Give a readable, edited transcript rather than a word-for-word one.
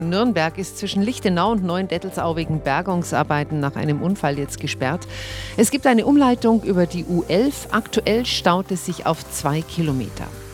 Nürnberg ist zwischen Lichtenau und Neuendettelsau wegen Bergungsarbeiten nach einem Unfall jetzt gesperrt. Es gibt eine Umleitung über die U11. Aktuell staut es sich auf 2 Kilometer.